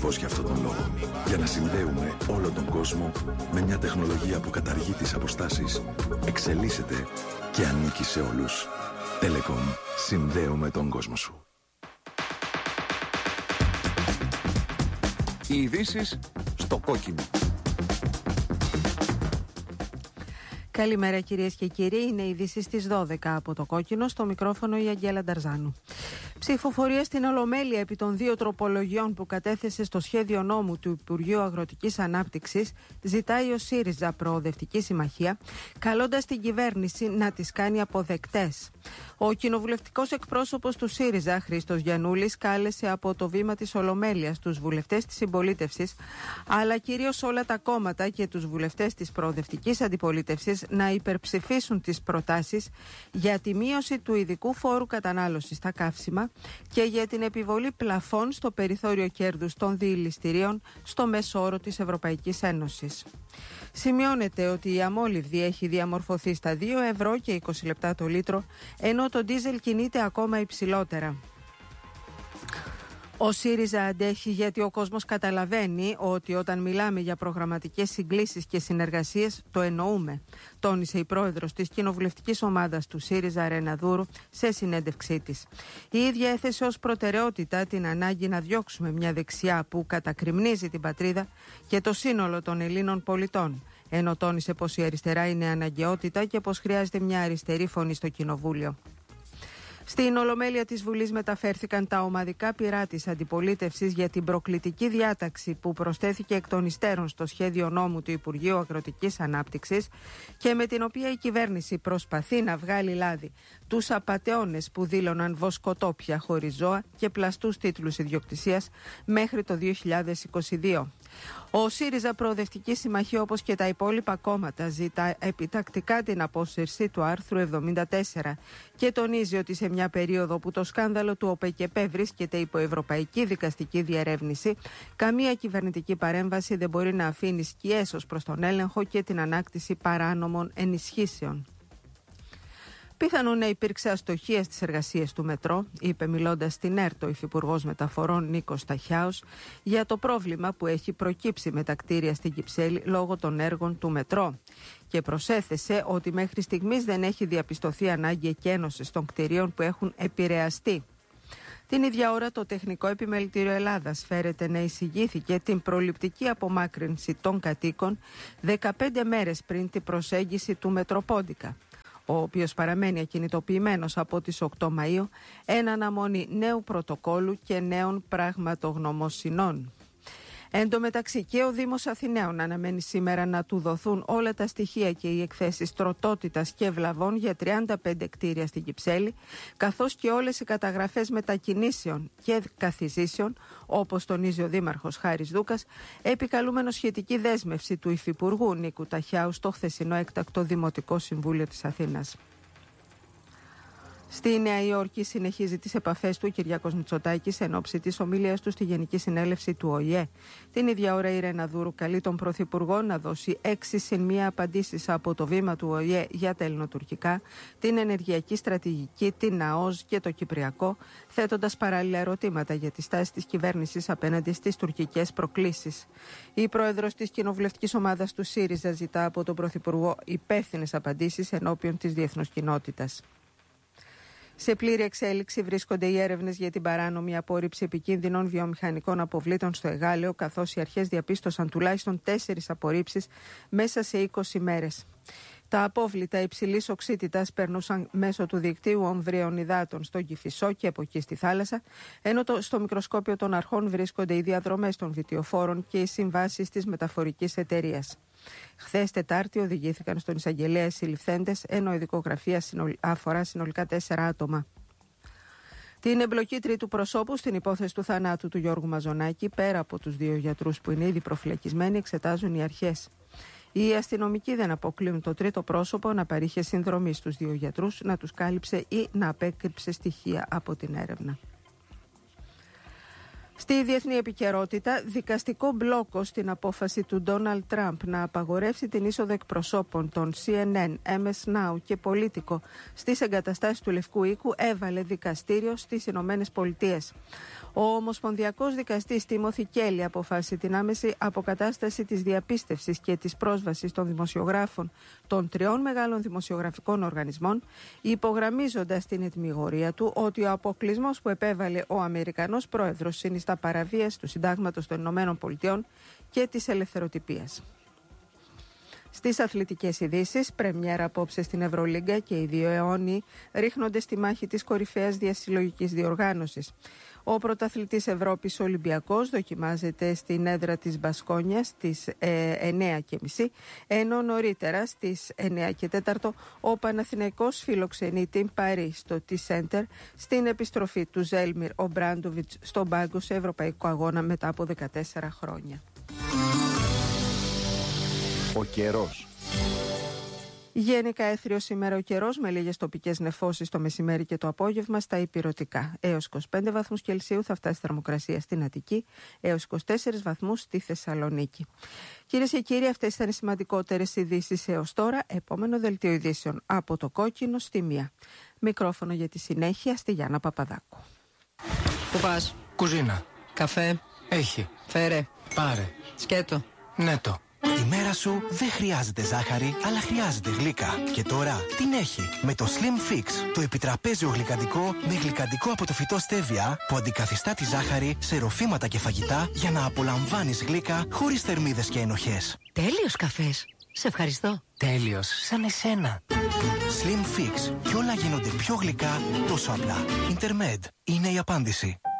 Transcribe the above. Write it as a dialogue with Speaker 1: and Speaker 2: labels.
Speaker 1: ακριβώς για αυτόν τον λόγο. Για να συνδέουμε όλο τον κόσμο με μια τεχνολογία που καταργεί τις αποστάσεις, εξελίσσεται και ανήκει σε όλους. Telecom. Συνδέουμε τον κόσμο σου.
Speaker 2: Οι ειδήσεις στο κόκκινο.
Speaker 3: Καλημέρα κυρίες και κύριοι, είναι οι ειδήσεις στις 12 από το κόκκινο, στο μικρόφωνο η Αγγέλα Νταρζάνου. Ψηφοφορία στην Ολομέλεια επί των 2 τροπολογιών που κατέθεσε στο σχέδιο νόμου του Υπουργείου Αγροτικής Ανάπτυξης ζητάει ο ΣΥΡΙΖΑ Προοδευτική Συμμαχία, καλώντας την κυβέρνηση να τις κάνει αποδεκτές. Ο κοινοβουλευτικός εκπρόσωπος του ΣΥΡΙΖΑ, Χρήστος Γιαννούλης, κάλεσε από το βήμα της Ολομέλειας τους βουλευτές της συμπολίτευσης, αλλά κυρίως όλα τα κόμματα και τους βουλευτές της προοδευτικής αντιπολίτευσης να υπερψηφίσουν τις προτάσεις για τη μείωση του ειδικού φόρου κατανάλωσης στα καύσιμα και για την επιβολή πλαφών στο περιθώριο κέρδους των διηληστηρίων στο μέσο όρο της Ευρωπαϊκής Ένωσης. Σημειώνεται ότι η αμόλυβδη έχει διαμορφωθεί στα 2 ευρώ και 20 λεπτά το λίτρο, ενώ το ντίζελ κινείται ακόμα υψηλότερα. Ο ΣΥΡΙΖΑ αντέχει γιατί ο κόσμος καταλαβαίνει ότι όταν μιλάμε για προγραμματικές συγκλήσεις και συνεργασίες το εννοούμε, τόνισε η πρόεδρος της κοινοβουλευτικής ομάδας του ΣΥΡΙΖΑ Ρεναδούρου σε συνέντευξή της. Η ίδια έθεσε ως προτεραιότητα την ανάγκη να διώξουμε μια δεξιά που κατακριμνίζει την πατρίδα και το σύνολο των Ελλήνων πολιτών, ενώ τόνισε πως η αριστερά είναι αναγκαιότητα και πως χρειάζεται μια αριστερή φωνή στο Κοινοβούλιο. Στην Ολομέλεια της Βουλής μεταφέρθηκαν τα ομαδικά πυρά της αντιπολίτευσης για την προκλητική διάταξη που προσθέθηκε εκ των υστέρων στο σχέδιο νόμου του Υπουργείου Αγροτικής Ανάπτυξης και με την οποία η κυβέρνηση προσπαθεί να βγάλει λάδι τους απατεώνες που δήλωναν βοσκοτόπια χωρίς ζώα και πλαστούς τίτλους ιδιοκτησίας μέχρι το 2022. Ο ΣΥΡΙΖΑ Προοδευτική Συμμαχία, όπως και τα υπόλοιπα κόμματα, ζητά επιτακτικά την απόσυρση του άρθρου 74 και τονίζει ότι σε μια περίοδο που το σκάνδαλο του ΟΠΕΚΕΠΕ βρίσκεται υπό ευρωπαϊκή δικαστική διερεύνηση, καμία κυβερνητική παρέμβαση δεν μπορεί να αφήνει σκιές ως προς τον έλεγχο και την ανάκτηση παράνομων ενισχύσεων. Πιθανόν να υπήρξε αστοχία στις εργασίες του μετρό, είπε μιλώντας στην ΕΡΤ ο Υφυπουργός Μεταφορών Νίκος Ταχιάος για το πρόβλημα που έχει προκύψει με τα κτίρια στην Κυψέλη λόγω των έργων του μετρό. Και προσέθεσε ότι μέχρι στιγμής δεν έχει διαπιστωθεί ανάγκη εκένωσης των κτιρίων που έχουν επηρεαστεί. Την ίδια ώρα το Τεχνικό Επιμελητήριο Ελλάδας φέρεται να εισηγήθηκε την προληπτική απομάκρυνση των κατοίκων 15 μέρες πριν την προσέγγιση του Μετροπόντικα, ο οποίος παραμένει ακινητοποιημένος από τις 8 Μαΐου εν αναμονή νέου πρωτοκόλου και νέων πραγματογνωμοσυνών. Εν τω μεταξύ και ο Δήμος Αθηναίων αναμένει σήμερα να του δοθούν όλα τα στοιχεία και οι εκθέσεις τροτότητας και βλαβών για 35 κτίρια στην Κυψέλη, καθώς και όλες οι καταγραφές μετακινήσεων και καθιζήσεων, όπως τονίζει ο Δήμαρχος Χάρης Δούκας, επικαλούμενο σχετική δέσμευση του Υφυπουργού Νίκου Ταχιάου στο χθεσινό έκτακτο Δημοτικό Συμβούλιο της Αθήνας. Στη Νέα Υόρκη συνεχίζει τις επαφές του ο Κυριάκος Μητσοτάκης εν ώψη της ομιλίας του στη Γενική Συνέλευση του ΟΗΕ. Την ίδια ώρα η Ρεναδούρου καλεί τον Πρωθυπουργό να δώσει 6+1 απαντήσεις από το βήμα του ΟΗΕ για τα ελληνοτουρκικά, την ενεργειακή στρατηγική, την ΑΟΣ και το Κυπριακό, θέτοντας παράλληλα ερωτήματα για τη στάση της κυβέρνησης απέναντι στις τουρκικές προκλήσεις. Η πρόεδρος της κοινοβουλευτικής ομάδας του ΣΥΡΙΖΑ ζητά από τον Πρωθυπουργό υπεύθυνες απαντήσεις ενώπιον της διεθνούς κοινότητας. Σε πλήρη εξέλιξη βρίσκονται οι έρευνες για την παράνομη απόρριψη επικίνδυνων βιομηχανικών αποβλήτων στο Εγάλεο, καθώς οι αρχές διαπίστωσαν τουλάχιστον 4 απορρίψεις μέσα σε 20 μέρες. Τα απόβλητα υψηλής οξύτητας περνούσαν μέσω του δικτύου ομβρίων υδάτων στον Κηφισό και από εκεί στη θάλασσα, ενώ στο μικροσκόπιο των αρχών βρίσκονται οι διαδρομές των βιτιοφόρων και οι συμβάσεις της μεταφορικής εταιρείας. Χθες Τετάρτη οδηγήθηκαν στον εισαγγελέα συλληφθέντες, ενώ η δικογραφία αφορά συνολικά 4 άτομα. Την εμπλοκή τρίτου προσώπου στην υπόθεση του θανάτου του Γιώργου Μαζονάκη, πέρα από τους 2 γιατρούς που είναι ήδη προφυλακισμένοι, εξετάζουν οι αρχές. Οι αστυνομικοί δεν αποκλείουν το τρίτο πρόσωπο να παρήχε συνδρομή στους 2 γιατρούς, να τους κάλυψε ή να απέκρυψε στοιχεία από την έρευνα. Στη διεθνή επικαιρότητα, δικαστικό μπλόκο στην απόφαση του Ντόναλντ Τραμπ να απαγορεύσει την είσοδο εκπροσώπων των CNN, MS Now και Politico στις εγκαταστάσεις του Λευκού Οίκου έβαλε δικαστήριο στις Ηνωμένες Πολιτείες. Ο Ομοσπονδιακός Δικαστής Τίμοθι Κέλι αποφάσισε την άμεση αποκατάσταση της διαπίστευσης και της πρόσβασης των δημοσιογράφων των 3 μεγάλων δημοσιογραφικών οργανισμών, υπογραμμίζοντας την ετυμηγορία του ότι ο αποκλεισμός που επέβαλε ο Αμερικανός πρόεδρος συνιστά παραβίαση του Συντάγματος των Ηνωμένων Πολιτειών και της ελευθεροτυπίας. Στις αθλητικές ειδήσεις, πρεμιέρα απόψε στην Ευρωλίγκα και οι δύο αιώνιοι ρίχνονται στη μάχη της κορυφαίας διασυλλογικής διοργάνωσης. Ο πρωταθλητής Ευρώπης Ολυμπιακός δοκιμάζεται στην έδρα της Μπασκόνιας στις 9:30, ενώ νωρίτερα στις 9:04 ο Παναθηναϊκός φιλοξενεί την Παρί στο T-Center στην επιστροφή του Ζέλμιρ Ομπράντοβιτς στον πάγκο σε ευρωπαϊκό αγώνα μετά από 14 χρόνια.
Speaker 2: Ο καιρός.
Speaker 3: Γενικά έθριο σήμερα ο καιρός με λίγες τοπικές νεφώσεις το μεσημέρι και το απόγευμα στα ηπειρωτικά. Έως 25 βαθμούς Κελσίου θα φτάσει η θερμοκρασία στην Αττική, έως 24 βαθμούς στη Θεσσαλονίκη. Κυρίες και κύριοι, αυτές ήταν οι σημαντικότερες ειδήσεις έως τώρα. Επόμενο δελτίο ειδήσεων από το Κόκκινο στη Μία. Μικρόφωνο για τη συνέχεια στη Γιάννα Παπαδάκου.
Speaker 4: Πού πας?
Speaker 5: Κουζίνα.
Speaker 4: Καφέ?
Speaker 5: Έχει.
Speaker 4: Φέρε.
Speaker 5: Πάρε.
Speaker 4: Σκέτο.
Speaker 5: Νέτο.
Speaker 6: Η μέρα σου δεν χρειάζεται ζάχαρη, αλλά χρειάζεται γλύκα. Και τώρα την έχει με το Slim Fix, το επιτραπέζιο γλυκαντικό με γλυκαντικό από το φυτό στέβια που αντικαθιστά τη ζάχαρη σε ροφήματα και φαγητά για να απολαμβάνεις γλύκα χωρίς θερμίδες και ενοχές.
Speaker 4: Τέλειος καφές. Σε ευχαριστώ.
Speaker 5: Τέλειος, σαν εσένα.
Speaker 6: Slim Fix. Και όλα γίνονται πιο γλυκά τόσο απλά. Intermed είναι η απάντηση.